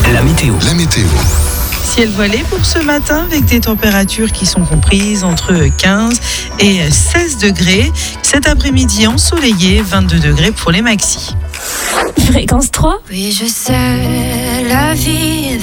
La météo. Ciel voilé pour ce matin avec des températures qui sont comprises entre 15 et 16 degrés. Cet après-midi ensoleillé, 22 degrés pour les maxis. Fréquence 3. Oui, je sais, la vie